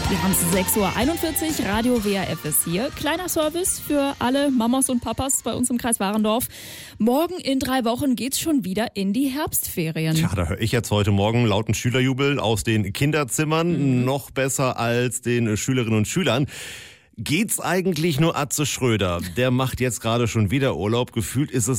Wir haben es 6:41 Uhr, Radio WRF ist hier. Kleiner Service für alle Mamas und Papas bei uns im Kreis Warendorf. Morgen in 3 Wochen geht's schon wieder in die Herbstferien. Tja, da höre ich jetzt heute Morgen lauten Schülerjubel aus den Kinderzimmern. Noch besser als den Schülerinnen und Schülern. Geht's eigentlich nur Atze Schröder? Der macht jetzt gerade schon wieder Urlaub. Gefühlt ist es